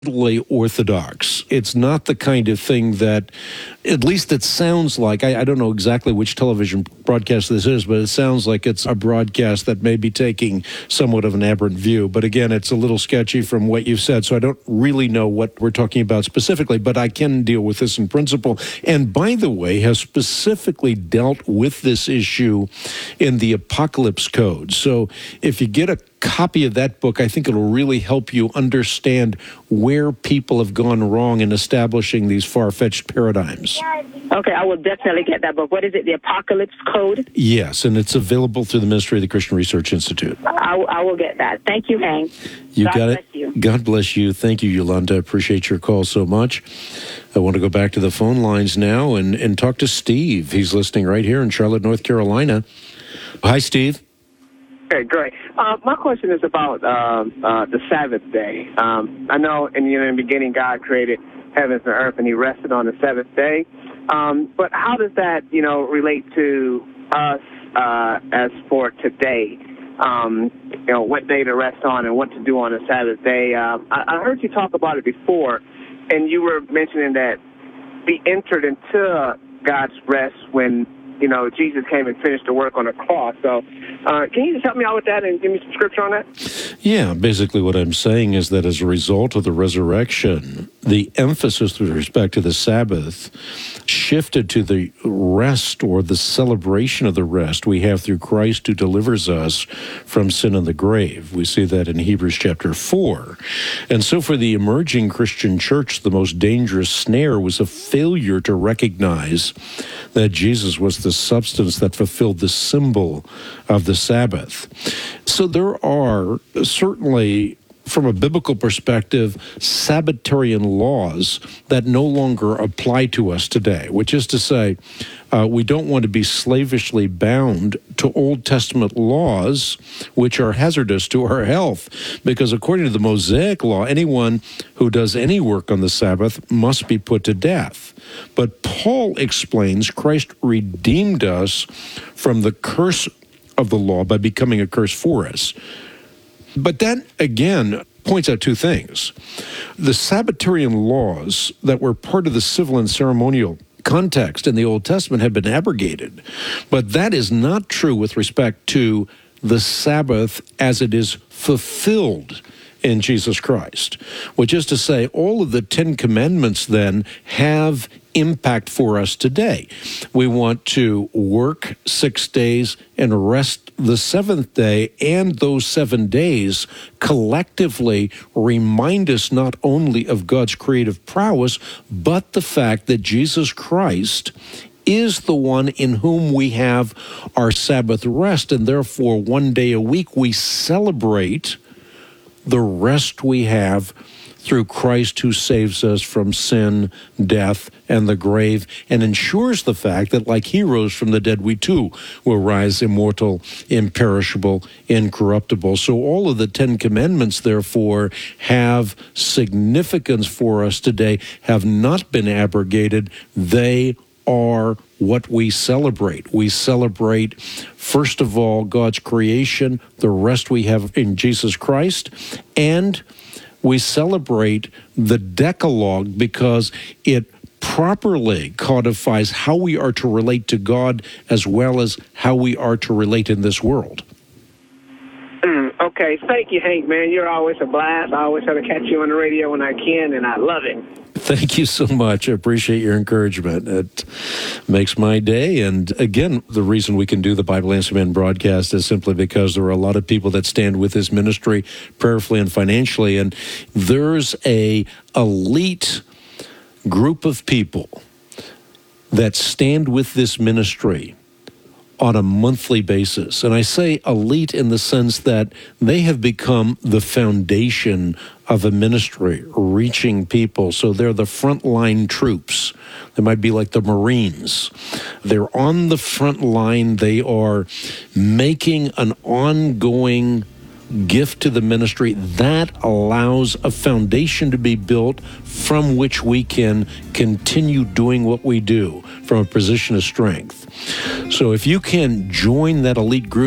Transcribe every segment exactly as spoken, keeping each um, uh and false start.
totally orthodox. It's not the kind of thing that, at least it sounds like, I, I don't know exactly which television broadcast this is, but it sounds like it's a broadcast that may be taking somewhat of an aberrant view. But again, it's a little sketchy from what you've said, so I don't really know what we're talking about specifically, but I can deal with this in principle. And by the way, has specifically dealt with this issue in the Apocalypse Code. So if you get a copy of that book, I think it'll really help you understand where people have gone wrong in establishing these far-fetched paradigms. Okay, I will definitely get that book. What is it, the Apocalypse Code? Yes, and it's available through the Ministry of the Christian Research Institute. I, I will get that. Thank you, Hank. You God got bless it. You. God bless you. Thank you, Yolanda. I appreciate your call so much. I want to go back to the phone lines now and, and talk to Steve. He's listening right here in Charlotte, North Carolina. Hi, Steve. Okay, great. Uh, my question is about um, uh, the Sabbath day. Um, I know in, you know, in the beginning God created heavens and earth, and he rested on the seventh day. Um, but how does that, you know, relate to us uh, as for today? Um, you know, what day to rest on and what to do on the Sabbath day. Um, I, I heard you talk about it before, and you were mentioning that we entered into God's rest when, you know, Jesus came and finished the work on the cross. So uh, can you just help me out with that and give me some scripture on that? Yeah, basically what I'm saying is that as a result of the resurrection, the emphasis with respect to the Sabbath shifted to the rest or the celebration of the rest we have through Christ who delivers us from sin and the grave. We see that in Hebrews chapter four. And so for the emerging Christian church, the most dangerous snare was a failure to recognize that Jesus was the substance that fulfilled the symbol of the Sabbath. So there are certainly, from a biblical perspective, Sabbatarian laws that no longer apply to us today, which is to say, uh, we don't want to be slavishly bound to Old Testament laws, which are hazardous to our health, because according to the Mosaic law, anyone who does any work on the Sabbath must be put to death. But Paul explains Christ redeemed us from the curse of the law by becoming a curse for us. But that, again, points out two things. The Sabbatarian laws that were part of the civil and ceremonial context in the Old Testament have been abrogated. But that is not true with respect to the Sabbath as it is fulfilled in Jesus Christ, which is to say all of the Ten Commandments then have impact for us today. We want to work six days and rest the seventh day, and those seven days collectively remind us not only of God's creative prowess, but the fact that Jesus Christ is the one in whom we have our Sabbath rest, and therefore one day a week we celebrate the rest we have through Christ who saves us from sin, death, and the grave, and ensures the fact that like he rose from the dead, we too will rise immortal, imperishable, incorruptible. So all of the Ten Commandments, therefore, have significance for us today, have not been abrogated. They are what we celebrate. We celebrate, first of all, God's creation, the rest we have in Jesus Christ, and we celebrate the Decalogue because it properly codifies how we are to relate to God as well as how we are to relate in this world. Mm, okay, thank you, Hank, man. You're always a blast. I always try to catch you on the radio when I can, and I love it. Thank you so much. I appreciate your encouragement. It makes my day. And again, the reason we can do the Bible Answer Man broadcast is simply because there are a lot of people that stand with this ministry prayerfully and financially. And there's a elite group of people that stand with this ministry on a monthly basis. And I say elite in the sense that they have become the foundation of a ministry reaching people. So they're the frontline troops. They might be like the Marines. They're on the front line. They are making an ongoing gift to the ministry that allows a foundation to be built from which we can continue doing what we do from a position of strength. So if you can join that elite group,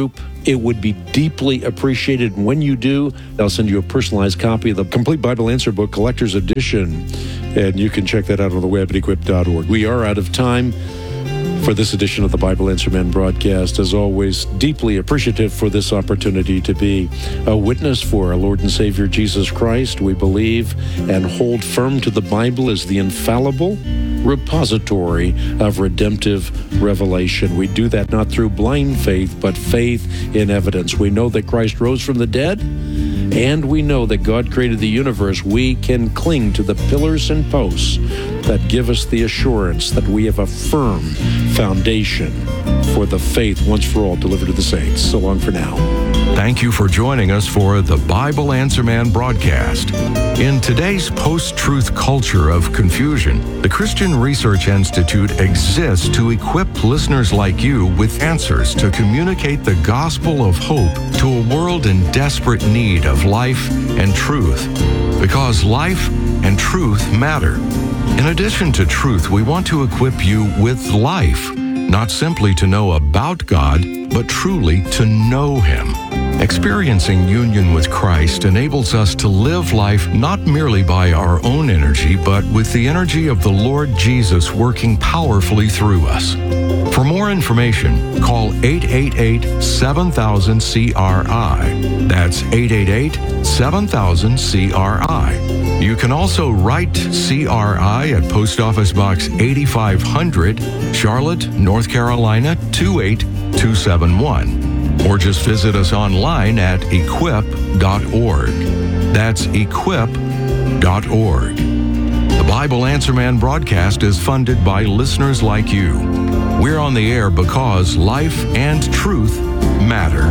It would be deeply appreciated. When you do, they'll send you a personalized copy of the Complete Bible Answer Book Collector's Edition, and you can check that out on the web at equip dot org. We are out of time for this edition of the Bible Answer Man broadcast. As always, deeply appreciative for this opportunity to be a witness for our Lord and Savior Jesus Christ. We believe and hold firm to the Bible as the infallible repository of redemptive revelation. We do that not through blind faith, but faith in evidence. We know that Christ rose from the dead, and we know that God created the universe. We can cling to the pillars and posts that give us the assurance that we have a firm foundation for the faith once for all delivered to the saints. So long for now. Thank you for joining us for the Bible Answer Man broadcast. In today's post-truth culture of confusion, the Christian Research Institute exists to equip listeners like you with answers to communicate the gospel of hope to a world in desperate need of life and truth. Because life and truth matter. In addition to truth, we want to equip you with life, not simply to know about God, but truly to know Him. Experiencing union with Christ enables us to live life not merely by our own energy, but with the energy of the Lord Jesus working powerfully through us. For more information, call eight eight eight, seven thousand, C R I. That's eight eight eight, seven thousand, C R I. You can also write C R I at Post Office Box eighty-five hundred, Charlotte, North Carolina, two eight two seven one. Or just visit us online at equip dot org. That's equip dot org. The Bible Answer Man broadcast is funded by listeners like you. We're on the air because life and truth matter.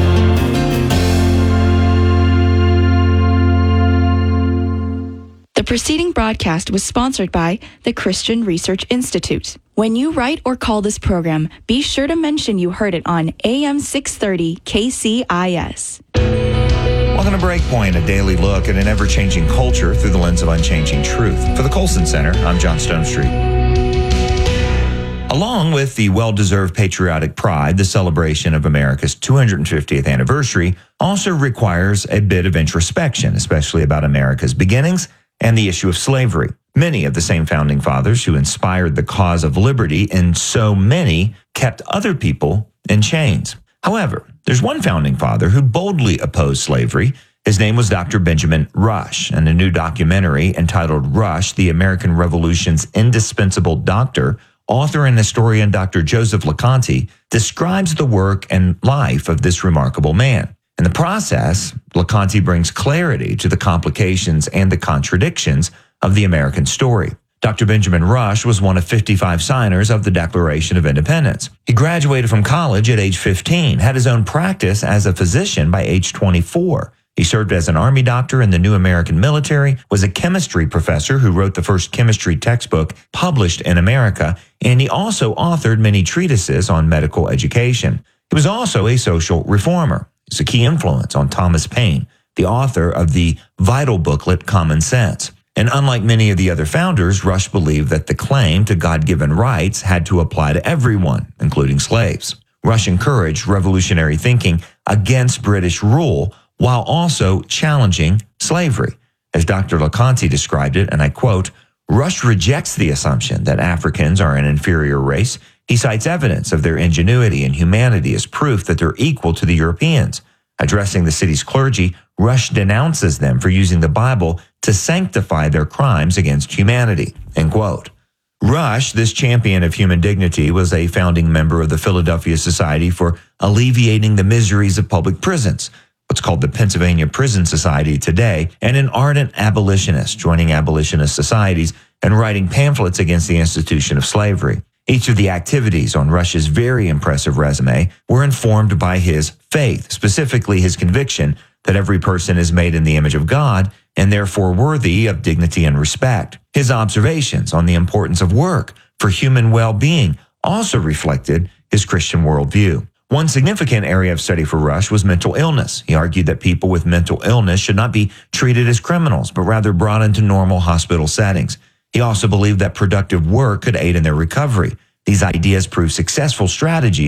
The preceding broadcast was sponsored by the Christian Research Institute. When you write or call this program, be sure to mention you heard it on A M six thirty K C I S. Welcome to Breakpoint, a daily look at an ever-changing culture through the lens of unchanging truth. For the Colson Center, I'm John Stonestreet. Along with the well-deserved patriotic pride, the celebration of America's two hundred fiftieth anniversary also requires a bit of introspection, especially about America's beginnings and the issue of slavery. Many of the same founding fathers who inspired the cause of liberty, and so many kept other people in chains. However, there's one founding father who boldly opposed slavery. His name was Doctor Benjamin Rush, and a new documentary entitled Rush, the American Revolution's Indispensable Doctor, author and historian Doctor Joseph LeConte describes the work and life of this remarkable man. In the process, LeConte brings clarity to the complications and the contradictions of the American story. Doctor Benjamin Rush was one of fifty-five signers of the Declaration of Independence. He graduated from college at age fifteen, had his own practice as a physician by age twenty-four. He served as an Army doctor in the new American military, was a chemistry professor who wrote the first chemistry textbook published in America, and he also authored many treatises on medical education. He was also a social reformer. He's a key influence on Thomas Paine, the author of the vital booklet Common Sense. And unlike many of the other founders, Rush believed that the claim to God-given rights had to apply to everyone, including slaves. Rush encouraged revolutionary thinking against British rule while also challenging slavery. As Doctor LeConte described it, and I quote, Rush rejects the assumption that Africans are an inferior race. He cites evidence of their ingenuity and humanity as proof that they're equal to the Europeans. Addressing the city's clergy, Rush denounces them for using the Bible to sanctify their crimes against humanity. End quote. Rush, this champion of human dignity, was a founding member of the Philadelphia Society for Alleviating the Miseries of Public Prisons, what's called the Pennsylvania Prison Society today, and an ardent abolitionist, joining abolitionist societies and writing pamphlets against the institution of slavery. Each of the activities on Rush's very impressive resume were informed by his faith, specifically his conviction that every person is made in the image of God and therefore worthy of dignity and respect. His observations on the importance of work for human well-being also reflected his Christian worldview. One significant area of study for Rush was mental illness. He argued that people with mental illness should not be treated as criminals, but rather brought into normal hospital settings. He also believed that productive work could aid in their recovery. These ideas proved successful strategies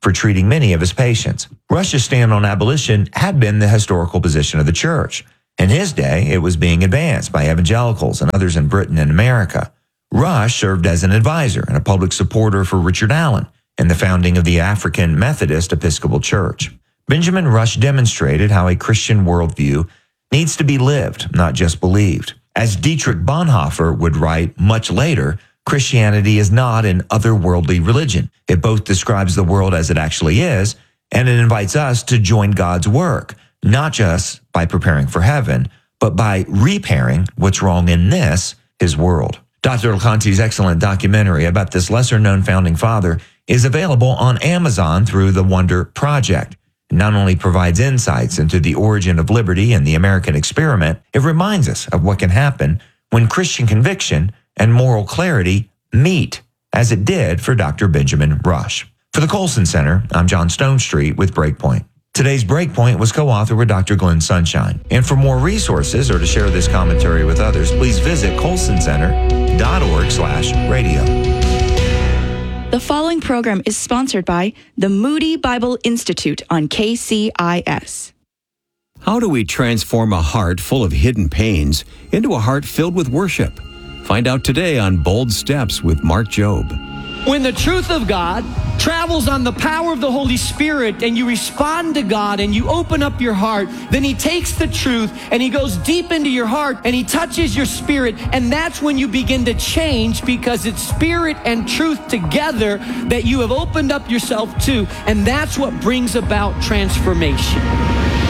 for treating many of his patients. Rush's stand on abolition had been the historical position of the church. In his day, it was being advanced by evangelicals and others in Britain and America. Rush served as an advisor and a public supporter for Richard Allen in the founding of the African Methodist Episcopal Church. Benjamin Rush demonstrated how a Christian worldview needs to be lived, not just believed. As Dietrich Bonhoeffer would write much later, Christianity is not an otherworldly religion. It both describes the world as it actually is, and it invites us to join God's work, not just by preparing for heaven, but by repairing what's wrong in this, his world. Doctor LeConte's excellent documentary about this lesser-known founding father is available on Amazon through the Wonder Project. It not only provides insights into the origin of liberty and the American experiment, it reminds us of what can happen when Christian conviction and moral clarity meet, as it did for Doctor Benjamin Rush. For the Colson Center, I'm John Stonestreet with Breakpoint. Today's Breakpoint was co-authored with Doctor Glenn Sunshine. And for more resources or to share this commentary with others, please visit colson center dot org slash radio. The following program is sponsored by the Moody Bible Institute on K C I S. How do we transform a heart full of hidden pains into a heart filled with worship? Find out today on Bold Steps with Mark Jobe. When the truth of God travels on the power of the Holy Spirit and you respond to God and you open up your heart, then He takes the truth and He goes deep into your heart and He touches your spirit, and that's when you begin to change, because it's spirit and truth together that you have opened up yourself to, and that's what brings about transformation.